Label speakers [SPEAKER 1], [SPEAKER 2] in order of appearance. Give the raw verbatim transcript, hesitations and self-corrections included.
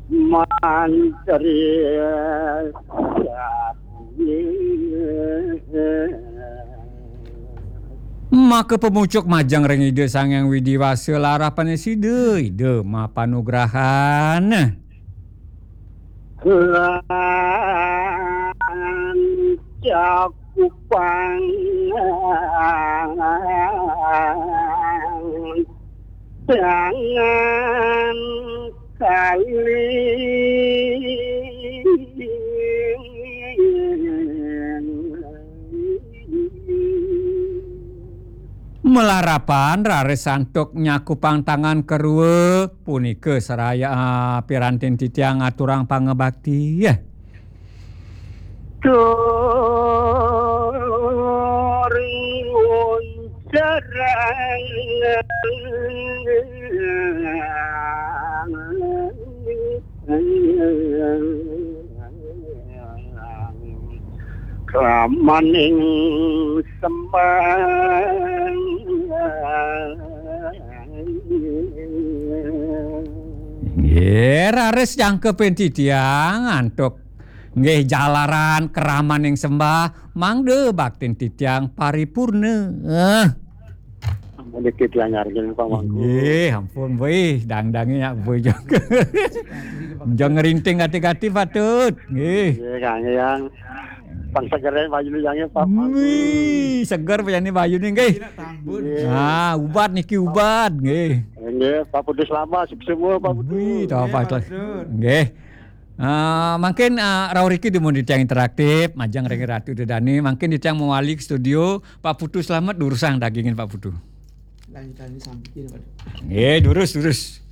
[SPEAKER 1] mantri
[SPEAKER 2] Maka pemucuk majang ring ide sangang widiwasa larapan sida ide mapanugrahan
[SPEAKER 1] lan cakupan jangan kali
[SPEAKER 2] melarapan rare santuk nyakupang tangan kerue punika seraya uh, pirantin titiang aturang pangebakti ya.
[SPEAKER 1] Turun jarang Ramaning sembang
[SPEAKER 2] Nggih rares jangkepen titiang antuk nggih jalaran keraman ing sembah mangde baktin titiang paripurna. Eh.
[SPEAKER 1] Ampun iki dianyarkeun pamangku.
[SPEAKER 2] Nggih, ampun weh, dang-dange yak boy juga. Jang ngerinting hati-hati patut. Nggih.
[SPEAKER 1] Nggih Kang yang Pang segere bayune jange pamangku.
[SPEAKER 2] Wih, seger payane bayune nggih. Ah, ubat niki ubat nggih.
[SPEAKER 1] Nggih, Pak Putu selamat sukses semua Pak Putu.
[SPEAKER 2] Wih, apa nggih. Uh, mungkin uh, Rauriki di mau ditiang interaktif, majang Rengi Ratu Dedani, mungkin ditiang mewali ke studio, Pak Putu selamat durusang dagingin Pak Putu.
[SPEAKER 3] Lanjutannya sampai Pak.
[SPEAKER 2] Nggih, durus durus.